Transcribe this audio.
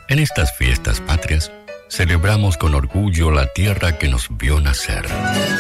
En estas fiestas patrias, celebramos con orgullo la tierra que nos vio nacer.